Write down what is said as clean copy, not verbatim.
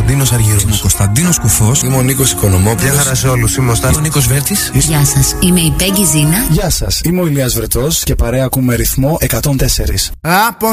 Κωνσταντίνος Αργυρός. Είμαι ο Κωνσταντίνος Κουφός. Είμαι ο Νίκος Οικονομόπουλος. Γεια χαρά σε όλους. Είμαι ο Στάθης. Είμαι ο Νίκος Βέρτης. Γεια σας, είμαι η Πέγγι Ζήνα. Γεια σας, είμαι ο Ηλίας Βρετός και παρέα ακούμε ρυθμό 104.